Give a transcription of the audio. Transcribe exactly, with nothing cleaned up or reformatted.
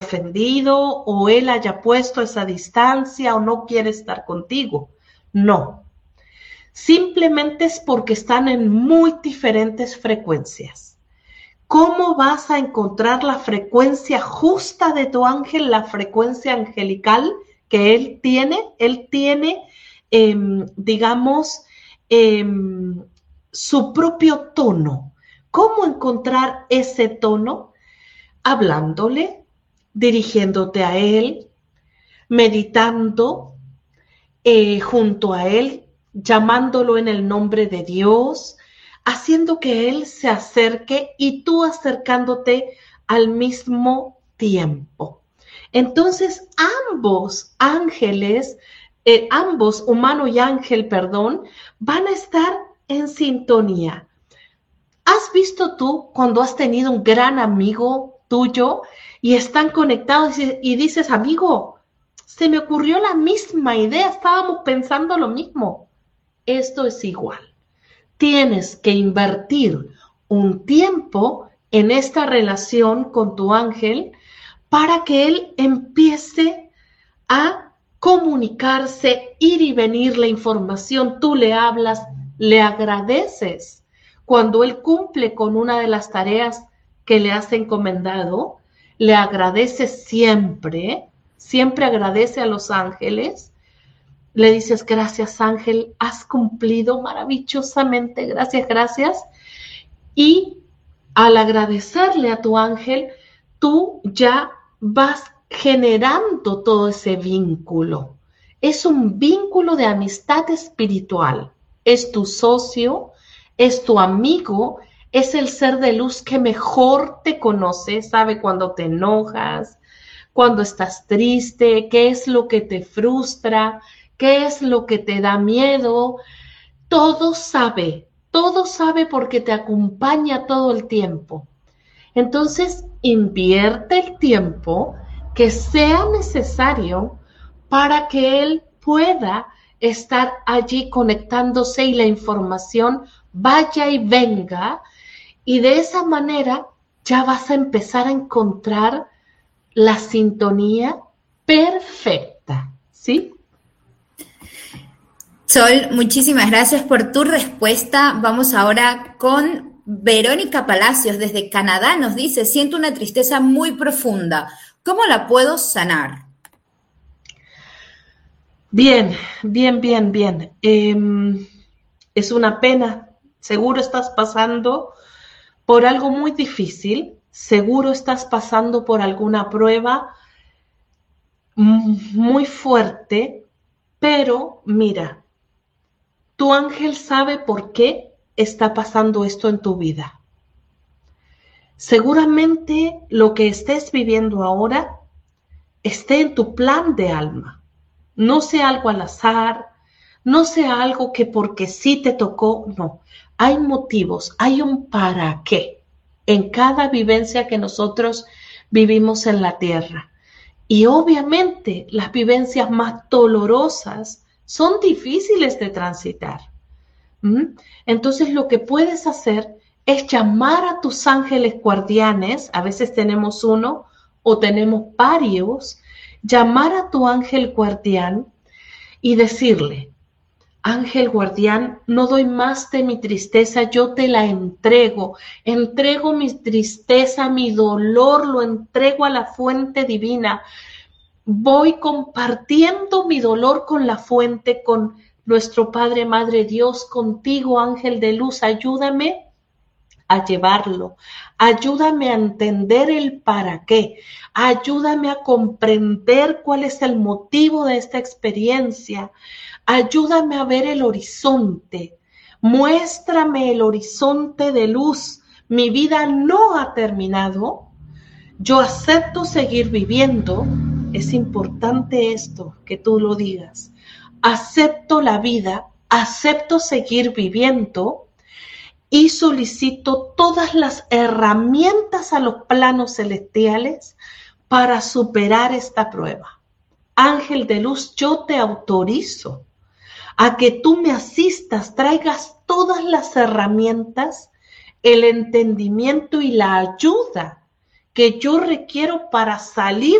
ofendido o él haya puesto esa distancia o no quiere estar contigo. No. Simplemente es porque están en muy diferentes frecuencias. ¿Cómo vas a encontrar la frecuencia justa de tu ángel, la frecuencia angelical que él tiene? Él tiene, eh, digamos, eh, su propio tono. ¿Cómo encontrar ese tono? Hablándole, dirigiéndote a él, meditando eh, junto a él, llamándolo en el nombre de Dios, haciendo que él se acerque y tú acercándote al mismo tiempo. Entonces, ambos ángeles, eh, ambos, humano y ángel, perdón, van a estar en sintonía. ¿Has visto tú cuando has tenido un gran amigo tuyo y están conectados y dices, amigo, se me ocurrió la misma idea, estábamos pensando lo mismo? Esto es igual. Tienes que invertir un tiempo en esta relación con tu ángel para que él empiece a comunicarse, ir y venir la información. Tú le hablas, le agradeces cuando él cumple con una de las tareas que le has encomendado, le agradeces siempre, siempre agradece a los ángeles. Le dices, gracias ángel, has cumplido maravillosamente, gracias, gracias. Y al agradecerle a tu ángel, tú ya vas generando todo ese vínculo. Es un vínculo de amistad espiritual. Es tu socio, es tu amigo, es el ser de luz que mejor te conoce, sabe cuando te enojas, cuando estás triste, qué es lo que te frustra, qué es lo que te da miedo. Todo sabe, todo sabe porque te acompaña todo el tiempo. Entonces, invierte el tiempo que sea necesario para que él pueda estar allí conectándose y la información vaya y venga, y de esa manera ya vas a empezar a encontrar la sintonía perfecta, ¿sí? Sol, muchísimas gracias por tu respuesta. Vamos ahora con Verónica Palacios desde Canadá. Nos dice, siento una tristeza muy profunda. ¿Cómo la puedo sanar? Bien, bien, bien, bien. Eh, es una pena. Seguro estás pasando por algo muy difícil. Seguro estás pasando por alguna prueba muy fuerte. Pero mira, tu ángel sabe por qué está pasando esto en tu vida. Seguramente lo que estés viviendo ahora esté en tu plan de alma. No sea algo al azar, no sea algo que porque sí te tocó, no. Hay motivos, hay un para qué en cada vivencia que nosotros vivimos en la tierra. Y obviamente las vivencias más dolorosas son difíciles de transitar. ¿Mm? Entonces lo que puedes hacer es llamar a tus ángeles guardianes, a veces tenemos uno o tenemos varios, llamar a tu ángel guardián y decirle, ángel guardián, no doy más de mi tristeza, yo te la entrego, entrego mi tristeza, mi dolor, lo entrego a la fuente divina. Voy compartiendo mi dolor con la fuente, con nuestro Padre, Madre Dios, contigo, ángel de luz, ayúdame a llevarlo, ayúdame a entender el para qué, ayúdame a comprender cuál es el motivo de esta experiencia, ayúdame a ver el horizonte, muéstrame el horizonte de luz, mi vida no ha terminado, yo acepto seguir viviendo. Es importante esto, que tú lo digas. Acepto la vida, acepto seguir viviendo y solicito todas las herramientas a los planos celestiales para superar esta prueba. Ángel de luz, yo te autorizo a que tú me asistas, traigas todas las herramientas, el entendimiento y la ayuda que yo requiero para salir